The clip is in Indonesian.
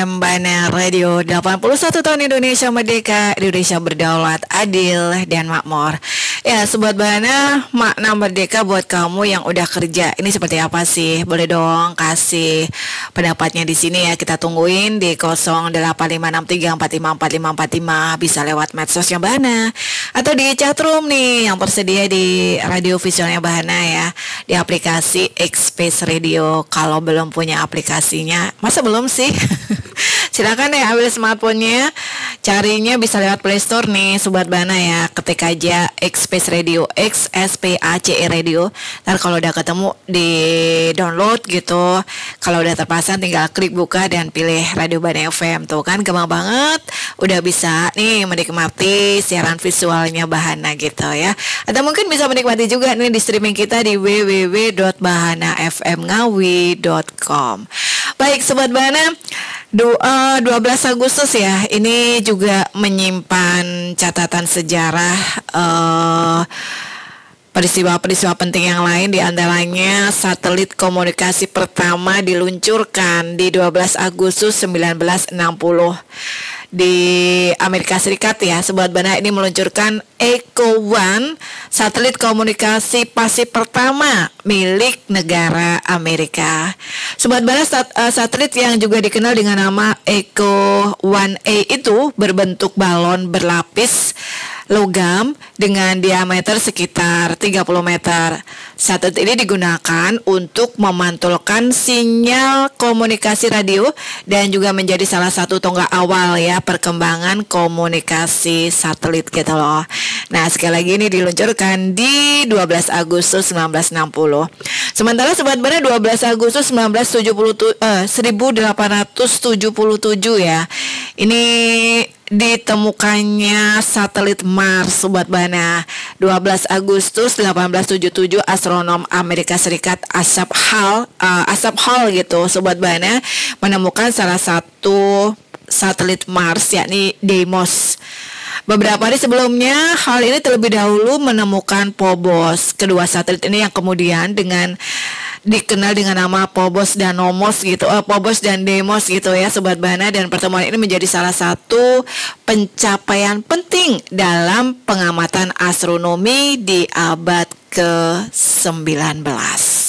FM Bana Radio 81 tahun Indonesia Merdeka, Indonesia berdaulat, adil, dan makmur. Ya, Sobat Bana, makna merdeka buat kamu yang udah kerja ini seperti apa sih? Boleh dong kasih pendapatnya di sini ya. Kita tungguin di 085634545545, bisa lewat medsosnya Bana atau di chatroom nih yang tersedia di radio visualnya Bana ya, di aplikasi X-Space Radio. Kalau belum punya aplikasinya, masa belum sih? Silakan ya ambil smartphone-nya, carinya bisa lewat Play Store nih Sobat Bana ya. Ketik aja X-Space Radio, XSPACE Radio. Ntar kalau udah ketemu di download gitu, kalau udah terpasang tinggal klik buka dan pilih Radio Bana FM. Tuh kan gampang banget, udah bisa nih menikmati siaran visualnya Bahana gitu ya. Atau mungkin bisa menikmati juga nih di streaming kita di www.bahanafmngawi.com. Baik Sobat Bana, 12 Agustus ya, ini juga menyimpan catatan sejarah peristiwa-peristiwa penting yang lain, di antaranya satelit komunikasi pertama diluncurkan di 12 Agustus 1960 di Amerika Serikat ya. Sobat Bana, ini meluncurkan Echo One, satelit komunikasi pasif pertama milik negara Amerika. Sobat Bana, satelit yang juga dikenal dengan nama Echo One A itu berbentuk balon berlapis logam dengan diameter sekitar 30 meter. Satelit ini digunakan untuk memantulkan sinyal komunikasi radio dan juga menjadi salah satu tonggak awal ya perkembangan komunikasi satelit gitu loh. Nah, sekali lagi ini diluncurkan di 12 Agustus 1960. Sementara Sobat Bana, 12 Agustus 1877 ya. Ini ditemukannya satelit Mars Sobat Bana. 12 Agustus 1877, astronom Amerika Serikat Asaph Hall gitu Sobat Bana menemukan salah satu satelit Mars yakni Deimos. Beberapa hari sebelumnya, hal ini terlebih dahulu menemukan Phobos. Kedua satelit ini yang kemudian dikenal dengan nama Phobos dan Nomos gitu, Phobos dan Deimos gitu ya Sobat Bana, dan pertemuan ini menjadi salah satu pencapaian penting dalam pengamatan astronomi di abad ke-19.